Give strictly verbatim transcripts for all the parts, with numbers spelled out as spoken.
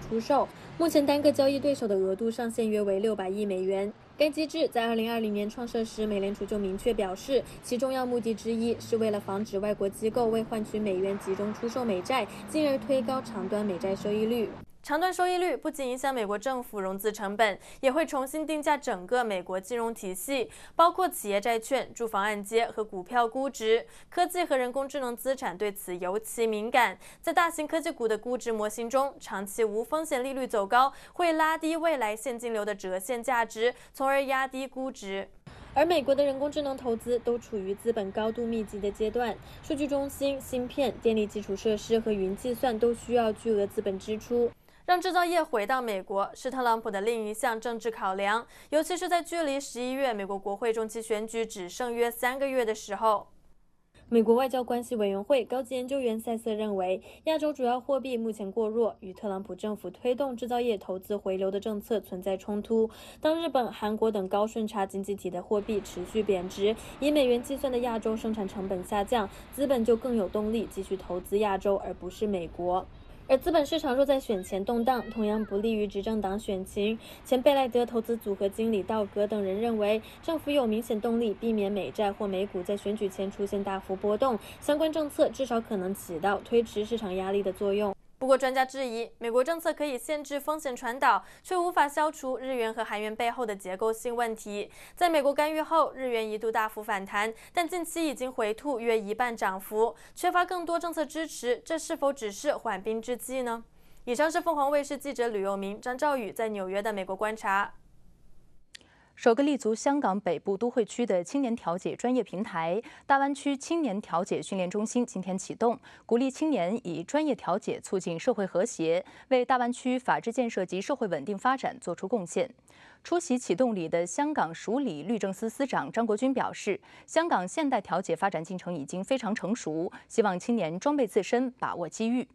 出售。目前单个交易对手的额度上限约为六百亿美元。该机制在二零二零年创设时，美联储就明确表示，其重要目的之一是为了防止外国机构为换取美元集中出售美债，进而推高长端美债收益率。长端收益率不仅影响美国政府融资成本，也会重新定价整个美国金融体系，包括企业债券、住房按揭和股票估值。科技和人工智能资产对此尤其敏感。在大型科技股的估值模型中，长期无风险利率走高，会拉低未来现金流的折现价值，从而压低估值。而美国的人工智能投资都处于资本高度密集的阶段，数据中心、芯片、电力基础设施和云计算都需要巨额资本支出。让制造业回到美国是特朗普的另一项政治考量，尤其是在距离十一月美国国会中期选举只剩约三个月的时候。美国外交关系委员会高级研究员塞瑟认为，亚洲主要货币目前过弱，与特朗普政府推动制造业投资回流的政策存在冲突。当日本、韩国等高顺差经济体的货币持续贬值，以美元计算的亚洲生产成本下降，资本就更有动力继续投资亚洲，而不是美国。而资本市场若在选前动荡，同样不利于执政党选情。前贝莱德投资组合经理道格等人认为，政府有明显动力避免美债或美股在选举前出现大幅波动，相关政策至少可能起到推迟市场压力的作用。不过，专家质疑，美国政策可以限制风险传导，却无法消除日元和韩元背后的结构性问题。在美国干预后，日元一度大幅反弹，但近期已经回吐约一半涨幅，缺乏更多政策支持，这是否只是缓兵之计呢？以上是凤凰卫视记者吕佑明、张兆宇在纽约的美国观察。 首个立足香港北部都会区的青年调解专业平台——大湾区青年调解训练中心今天启动，鼓励青年以专业调解促进社会和谐，为大湾区法治建设及社会稳定发展作出贡献。出席启动礼的香港署理律政司司长张国军表示，香港现代调解發展進程已經非常成熟，希望青年裝備自身，把握機遇。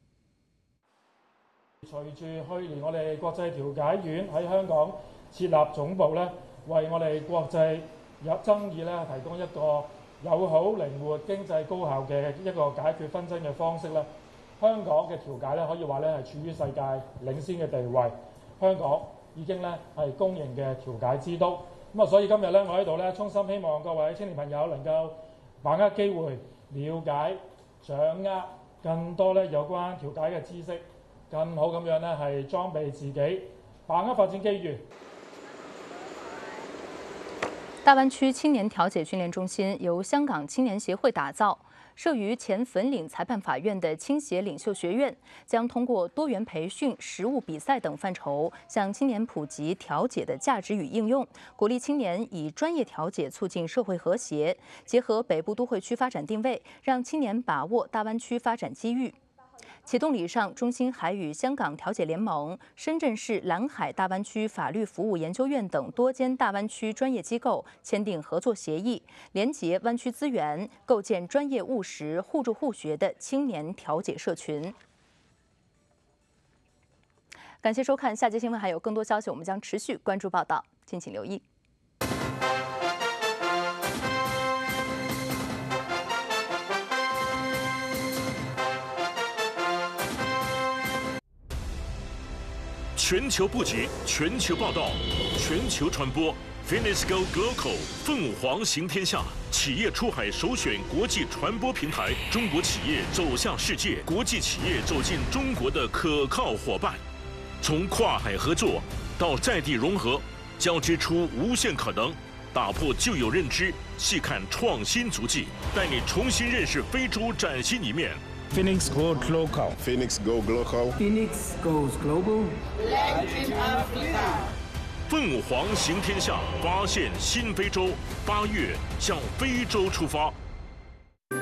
隨住去年我哋國際調解院喺香港設立總部咧，為我哋國際有爭議咧提供一個友好、靈活、經濟高效嘅一個解決紛爭嘅方式咧。香港嘅調解咧可以話咧係處於世界領先嘅地位，香港已經咧係公認嘅調解之都。咁啊，所以今日咧我喺度咧衷心希望各位青年朋友能夠把握機會，了解、掌握更多咧有關調解嘅知識，更好咁樣咧係裝備自己，把握發展機遇。 大灣區青年調解訓練中心由香港青年協會打造，設於前粉嶺裁判法院的青協領袖學院，將通過多元培訓、實務比賽等範疇，向青年普及調解的價值與應用，鼓勵青年以專業調解促進社會和諧，結合北部都會區發展定位，讓青年把握大灣區發展機遇。啟動禮上，中心還與香港調解聯盟、深圳市藍海大灣區法律服務研究院等多間大灣區專業機構簽訂合作協議，連結灣區資源，構建專業務實、互助互學的青年調解社群。感謝收看，下節新聞還有更多消息，我們將持續關注報道，敬請留意。 全球布局，全球报道，全球传播 Finisco Global 凤凰行天下，企业出海首选国际传播平台，中国企业走向世界，国际企业走进中国的可靠伙伴。从跨海合作到在地融合，交织出无限可能。打破旧有认知，细看创新足迹，带你重新认识非洲崭新一面。 Phoenix Go Global. Phoenix Go Global. Phoenix goes global. Legend Africa. 凤凰行天下，发现新非洲。八月向非洲出发。